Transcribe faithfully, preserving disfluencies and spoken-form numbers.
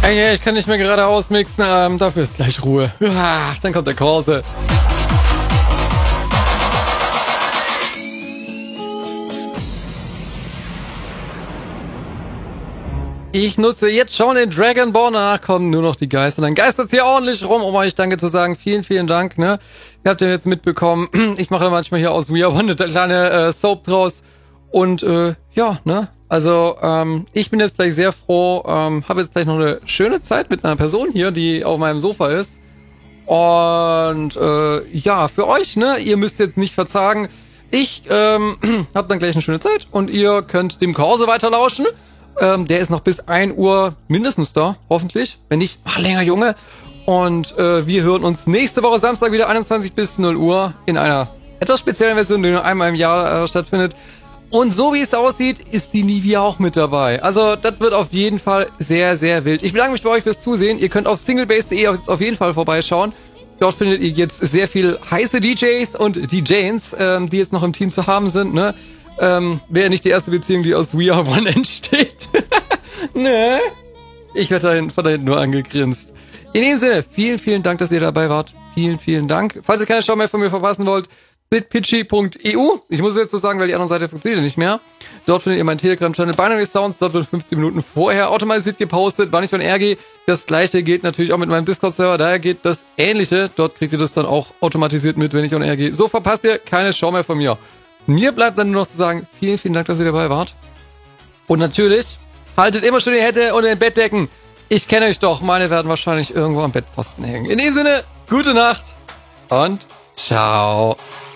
Ey, ich kann nicht mehr geradeaus mixen, ähm, dafür ist gleich Ruhe. Ja, dann kommt der Korse. Ich nutze jetzt schon den Dragonborn, danach kommen nur noch die Geister. Dann geistert hier ordentlich rum, um euch Danke zu sagen. Vielen, vielen Dank, ne? Ihr habt ja jetzt mitbekommen, ich mache manchmal hier aus We Are One eine kleine äh, Soap draus. Und äh, ja, ne? Also ähm, ich bin jetzt gleich sehr froh, ähm, habe jetzt gleich noch eine schöne Zeit mit einer Person hier, die auf meinem Sofa ist. Und äh, ja, für euch, ne? Ihr müsst jetzt nicht verzagen. Ich ähm, hab dann gleich eine schöne Zeit und ihr könnt dem Korse weiterlauschen. Ähm, der ist noch bis ein Uhr mindestens da, hoffentlich. Wenn nicht, mach länger, Junge. Und äh, wir hören uns nächste Woche Samstag wieder einundzwanzig bis null Uhr in einer etwas speziellen Version, die nur einmal im Jahr äh, stattfindet. Und so wie es aussieht, ist die Nivea auch mit dabei. Also das wird auf jeden Fall sehr, sehr wild. Ich bedanke mich bei euch fürs Zusehen. Ihr könnt auf singlebase punkt de auf, auf jeden Fall vorbeischauen. Dort findet ihr jetzt sehr viel heiße D Js und D Js, ähm, die jetzt noch im Team zu haben sind, ne? Ähm, wäre nicht die erste Beziehung, die aus We Are One entsteht. Ne? Ich werde dahin, von dahin nur angegrinst. In dem Sinne, vielen, vielen Dank, dass ihr dabei wart. Vielen, vielen Dank. Falls ihr keine Show mehr von mir verpassen wollt, bitpitchy punkt e u. Ich muss es jetzt so sagen, weil die andere Seite funktioniert nicht mehr. Dort findet ihr meinen Telegram-Channel Binary Sounds. Dort wird fünfzehn Minuten vorher automatisiert gepostet, wann ich von R G. Das gleiche geht natürlich auch mit meinem Discord-Server. Daher geht das Ähnliche. Dort kriegt ihr das dann auch automatisiert mit, wenn ich on R gehe. So verpasst ihr keine Show mehr von mir. Mir bleibt dann nur noch zu sagen, vielen, vielen Dank, dass ihr dabei wart. Und natürlich, haltet immer schön die Hände unter den Bettdecken. Ich kenne euch doch, meine werden wahrscheinlich irgendwo am Bettpfosten hängen. In dem Sinne, gute Nacht und ciao.